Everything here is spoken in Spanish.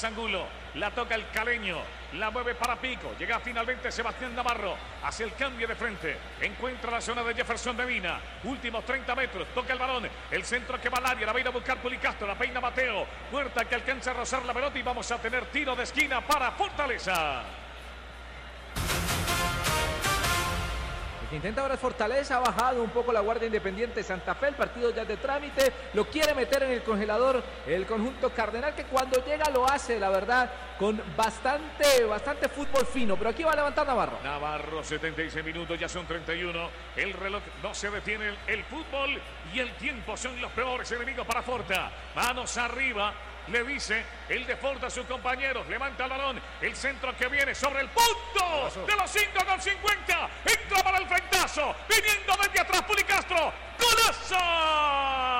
Angulo, la toca el caleño, la mueve para Pico, llega finalmente Sebastián Navarro, hace el cambio de frente, encuentra la zona de Jefferson Medina, últimos 30 metros, toca el balón, el centro que va al área, la va a ir a buscar Pulicastro, la peina Mateo, Puerta que alcanza a rozar la pelota y vamos a tener tiro de esquina para Fortaleza. Que intenta ahora es Fortaleza, ha bajado un poco la Guardia Independiente Santa Fe, el partido ya es de trámite, lo quiere meter en el congelador el conjunto cardenal, que cuando llega lo hace, la verdad, con bastante fútbol fino, pero aquí va a levantar Navarro, 76 minutos, ya son 31, el reloj no se detiene, el fútbol y el tiempo son los peores enemigos para Forta, manos arriba. Le dice el de Forta a sus compañeros. Levanta el balón. El centro que viene sobre el punto de los 5,50. Entra para el frentazo. Viniendo desde atrás Pulicastro. ¡Golazo!